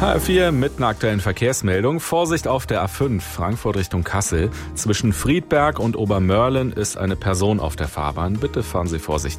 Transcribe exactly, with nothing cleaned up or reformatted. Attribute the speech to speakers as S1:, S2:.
S1: H R vier mit einer aktuellen Verkehrsmeldung. Vorsicht auf der A fünf, Frankfurt Richtung Kassel. Zwischen Friedberg und Obermörlen ist eine Person auf der Fahrbahn. Bitte fahren Sie vorsichtig.